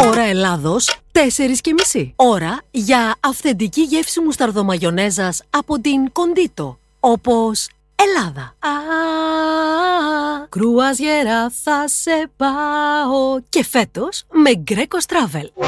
Ώρα Ελλάδος 4:30. Ώρα για αυθεντική γεύση μουσταρδομαγιονέζας από την Κοντίτο. Όπως Ελλάδα. Κρουαζιέρα θα σε πάω. Και φέτος με Greco Travel.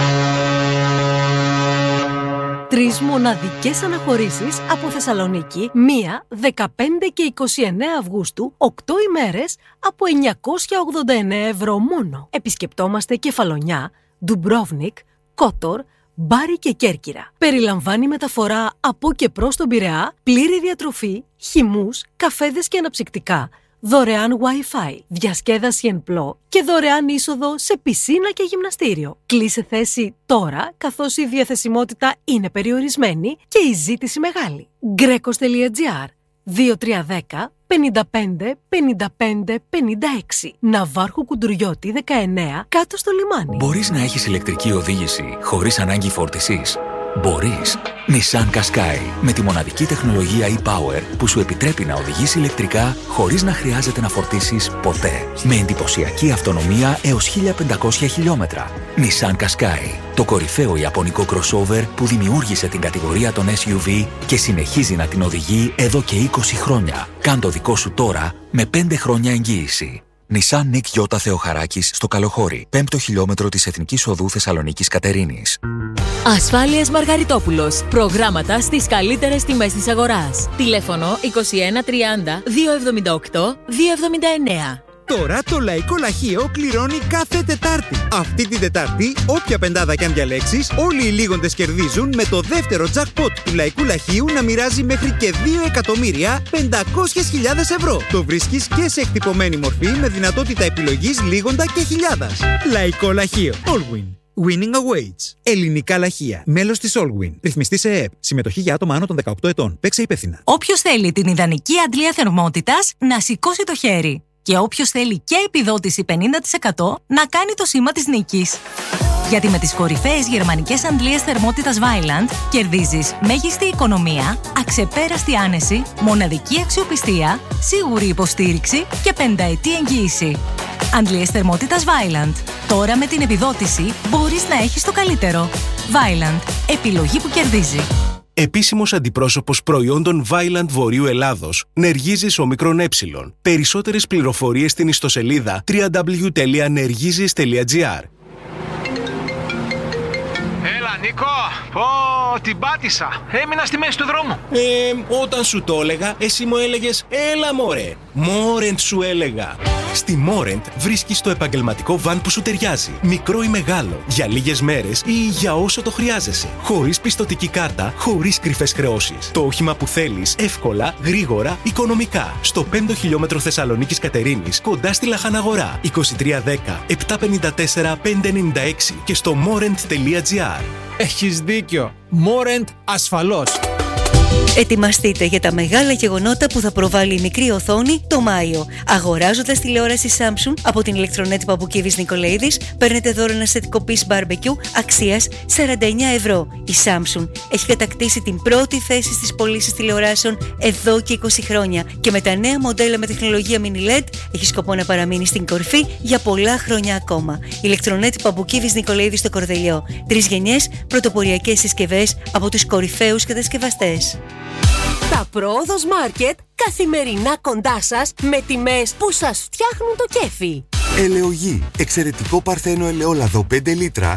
3 μοναδικές αναχωρήσεις από Θεσσαλονίκη, 1, 15 και 29 Αυγούστου, 8 ημέρες από 989 ευρώ μόνο. Επισκεπτόμαστε Κεφαλονιά, Ντουμπρόβνικ, Κότορ, Μπάρι και Κέρκυρα. Περιλαμβάνει μεταφορά από και προς τον Πειραιά, πλήρη διατροφή, χυμούς, καφέδες και αναψυκτικά, δωρεάν Wi-Fi, διασκέδαση εν πλώ και δωρεάν είσοδο σε πισίνα και γυμναστήριο. Κλείσε θέση τώρα, καθώς η διαθεσιμότητα είναι περιορισμένη και η ζήτηση μεγάλη. Grecos.gr 2310 55 55 56. Ναυάρχου Κουντουριώτη 19, κάτω στο λιμάνι. Μπορείς να έχεις ηλεκτρική οδήγηση χωρίς ανάγκη φόρτισης? Μπορείς. Nissan Qashqai, με τη μοναδική τεχνολογία e-Power που σου επιτρέπει να οδηγείς ηλεκτρικά χωρίς να χρειάζεται να φορτίσεις ποτέ. Με εντυπωσιακή αυτονομία έως 1500 χιλιόμετρα. Nissan Qashqai, το κορυφαίο ιαπωνικό crossover που δημιούργησε την κατηγορία των SUV και συνεχίζει να την οδηγεί εδώ και 20 χρόνια. Κάν το δικό σου τώρα με 5 χρόνια εγγύηση. Nissan Nick Γιώτα Θεοχαράκης στο Καλοχώρι, 5ο χιλιόμετρο της Εθνικής Οδού Θεσσαλονίκης Κατερίνης. Ασφάλειες Μαργαριτόπουλος. Προγράμματα στις καλύτερες τιμές της αγοράς. Τηλέφωνο 21 30 278 279. Τώρα το Λαϊκό Λαχείο κληρώνει κάθε Τετάρτη. Αυτή την Τετάρτη, όποια πεντάδα κι αν διαλέξεις, όλοι οι λίγοντες κερδίζουν με το δεύτερο jackpot του Λαϊκού Λαχείου να μοιράζει μέχρι και 2.500.000 ευρώ. Το βρίσκεις και σε εκτυπωμένη μορφή με δυνατότητα επιλογής λίγοντα και χιλιάδας. Λαϊκό Λαχείο. Allwin. Winning awaits. Ελληνικά λαχεία. Μέλος της Allwin. Ρυθμιστή σε ΕΕΠ. Συμμετοχή για άτομα άνω των 18 ετών. Παίξε υπεύθυνα. Όποιος θέλει την ιδανική αντλία θερμότητας, να σηκώσει το χέρι. Και όποιος θέλει και επιδότηση 50% να κάνει το σήμα της νίκης. Γιατί με τις κορυφαίες γερμανικές αντλίες θερμότητας Vaillant κερδίζεις μέγιστη οικονομία, αξεπέραστη άνεση, μοναδική αξιοπιστία, σίγουρη υποστήριξη και 5ετή εγγύηση. Αντλίες θερμότητας Vaillant. Τώρα με την επιδότηση μπορείς να έχεις το καλύτερο. Vaillant. Επιλογή που κερδίζει. Επίσημος αντιπρόσωπος προϊόντων Vaillant Βορείου Ελλάδος, Νεργίζης Ομικρόν Ε. Περισσότερες πληροφορίες στην ιστοσελίδα www.nergizis.gr. Έλα Νίκο, την πάτησα. Έμεινα στη μέση του δρόμου. Όταν σου το έλεγα, εσύ μου έλεγες έλα μωρέ. Μόρεντ σου έλεγα. Στη Μόρεντ βρίσκεις το επαγγελματικό βαν που σου ταιριάζει. Μικρό ή μεγάλο, για λίγες μέρες ή για όσο το χρειάζεσαι. Χωρίς πιστωτική κάρτα, χωρίς κρυφές χρεώσεις. Το όχημα που θέλεις, εύκολα, γρήγορα, οικονομικά. Στο 5ο χιλιόμετρο Θεσσαλονίκης Κατερίνης, κοντά στη Λαχαναγορά. 2310 754 596 και στο morent.gr. Έχεις δίκιο. Μόρεντ ασφαλώς. Ετοιμαστείτε για τα μεγάλα γεγονότα που θα προβάλλει η μικρή οθόνη το Μάιο. Αγοράζοντας τηλεόραση Samsung από την ηλεκτρονέτη Παπουκίδης Νικολαίδης, παίρνετε δώρο ένα σετικό piece barbecue αξίας 49 ευρώ. Η Samsung έχει κατακτήσει την πρώτη θέση στις πωλήσεις τηλεοράσεων εδώ και 20 χρόνια και με τα νέα μοντέλα με τεχνολογία mini LED έχει σκοπό να παραμείνει στην κορυφή για πολλά χρόνια ακόμα. Ηλεκτρονέτη Παπουκίδης Νικολαίδης στο Κορδελιό. 3 γενιές πρωτοποριακές συσκευές από τους κορυφαίους κατασκευαστές. Τα Πρόοδος Μάρκετ καθημερινά κοντά σας με τιμές που σας φτιάχνουν το κέφι. Ελαιογή. Εξαιρετικό παρθένο ελαιόλαδο 5 λίτρα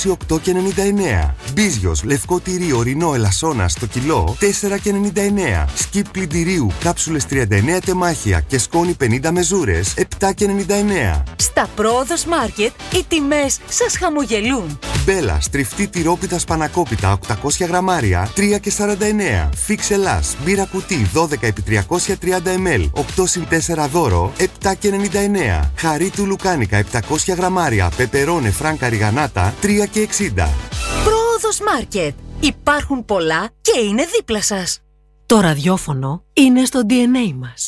28,99. Μπίζιος λευκό τυρί ορεινό ελασσόνα στο κιλό 4,99. Σκιπ πλυντηρίου κάψουλες 39 τεμάχια και σκόνη 50 μεζούρες 7,99. Στα Πρόοδος Μάρκετ οι τιμές σας χαμογελούν. Μπέλα στριφτή τυρόπιτα σπανακόπιτα 800 γραμμάρια 3,49. Φίξ Ελλάς μπύρα κουτί 12x330 ml 8 συν 4 δώρο 7,99. Χαρί του Λουκάνικα 700 γραμμάρια πεπερώνε φράνκα ριγανάτα 3,60. Πρόοδος Μάρκετ. Υπάρχουν πολλά και είναι δίπλα σας. Το ραδιόφωνο είναι στο DNA μας.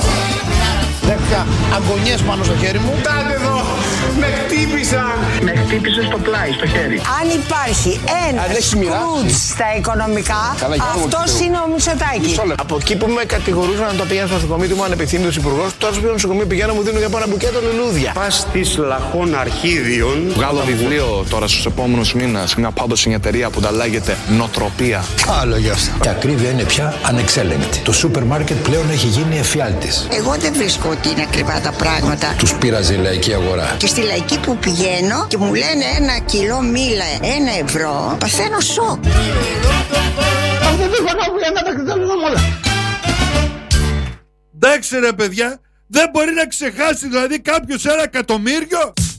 Δέχτηκα αγωνιές πάνω στο χέρι μου. Κοιτάτε εδώ, με χτύπησαν. χτύπησε στο πλάι, στο χέρι. Αν υπάρχει ένα σκρούτ στα οικονομικά, αυτός είναι ο Μητσοτάκης. Από εκεί που με κατηγορούσαν να το πηγαίνω στο νοσοκομείο του, μου ανεπιθύμητος υπουργός, τώρα στο νοσοκομείο πηγαίνω, μου δίνουν για πάνω μπουκέτο λουλούδια. Πας της λαχών αρχίδιων. Βγάλω βιβλίο τώρα στους επόμενους μήνες, μια publishing εταιρεία που τα λέγεται Νοτροπία. Άλλο γι' αυτό. Η ακρίβεια είναι πια ανεξέλεγκτη. Το σούπερ μάρκετ πλέον έχει γίνει εφιάλτης. Εγώ δεν βρίσκω ότι είναι ακριβά τα πράγματα. Τους πείραζε η λαϊκή αγορά. Και στη λαϊκή που πηγαίνω και μου λένε 1 κιλό μήλα 1 ευρώ, παθαίνω σοκ. Αυτό δεν φανόμουν να τα καταλαβαίνω όλα. Εντάξει ρε παιδιά, δεν μπορεί να ξεχάσει δηλαδή κάποιος 1 εκατομμύριο.